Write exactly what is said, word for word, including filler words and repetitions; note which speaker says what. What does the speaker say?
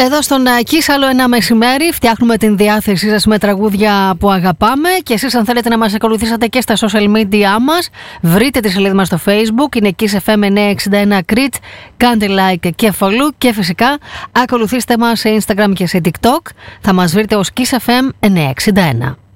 Speaker 1: Εδώ στον Kiss άλλο ένα μεσημέρι φτιάχνουμε την διάθεσή σας με τραγούδια που αγαπάμε και εσείς αν θέλετε να μας ακολουθήσετε και στα social media μας, βρείτε τη σελίδα μας στο Facebook, είναι Kiss εφ εμ εννιακόσια εξήντα ένα Crete, κάντε like και follow και φυσικά ακολουθήστε μας σε Instagram και σε TikTok, θα μας βρείτε ως Kiss εφ εμ εννιακόσια εξήντα ένα.